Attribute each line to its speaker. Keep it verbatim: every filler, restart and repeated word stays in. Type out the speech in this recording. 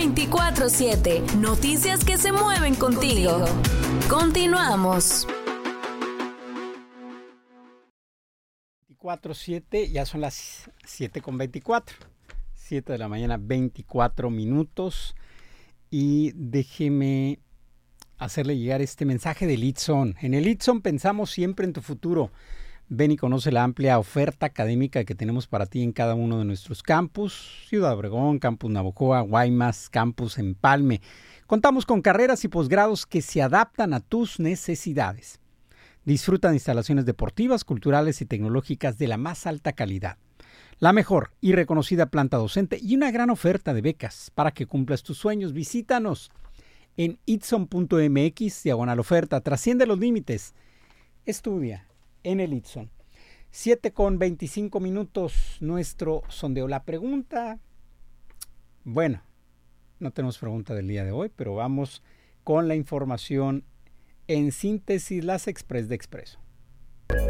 Speaker 1: veinticuatro siete. Noticias que se mueven contigo. contigo. Continuamos.
Speaker 2: veinticuatro siete, ya son las siete con veinticuatro. siete de la mañana, veinticuatro minutos. Y déjeme hacerle llegar este mensaje de Litson. En el Litson pensamos siempre en tu futuro. Ven y conoce la amplia oferta académica que tenemos para ti en cada uno de nuestros campus. Ciudad Obregón, Campus Navojoa, Guaymas, Campus Empalme. Contamos con carreras y posgrados que se adaptan a tus necesidades. Disfruta de instalaciones deportivas, culturales y tecnológicas de la más alta calidad. La mejor y reconocida planta docente y una gran oferta de becas para que cumplas tus sueños. Visítanos en itson punto m x, diagonal oferta. Trasciende los límites. Estudia en el Itson. siete con veinticinco minutos, nuestro sondeo. La pregunta, bueno, no tenemos pregunta del día de hoy, pero vamos con la información en síntesis, las Express de Expreso.